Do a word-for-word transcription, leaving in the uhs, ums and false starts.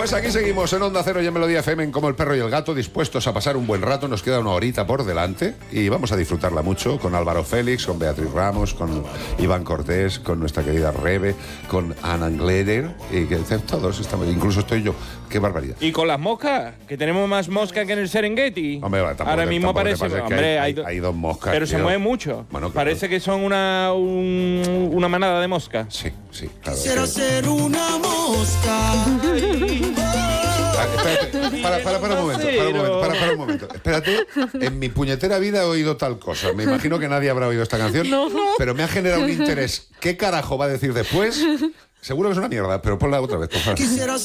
Pues aquí seguimos en Onda Cero y en Melodía F M en Como el Perro y el Gato, dispuestos a pasar un buen rato. Nos queda una horita por delante y vamos a disfrutarla mucho con Álvaro Félix, con Beatriz Ramos, con Iván Cortés, con nuestra querida Rebe, con Ana Gleder, y que todos estamos, incluso estoy yo. Qué barbaridad. Y con las moscas, que tenemos más moscas que en el Serengeti. Hombre, tampoco, ahora mismo tampoco parece, hay, hombre, hay, hay, hay dos moscas. pero tío. se mueve mucho. Bueno, claro. Parece que son una un, una manada de moscas. Sí, sí, claro. Quisiera ser una mosca. Ah, espérate, para, para, para un momento, para un momento, para, para un momento. Espérate, en mi puñetera vida he oído tal cosa. Me imagino que nadie habrá oído esta canción, no, no. pero me ha generado un interés. ¿Qué carajo va a decir después? Seguro que es una mierda, pero ponla otra vez, por favor.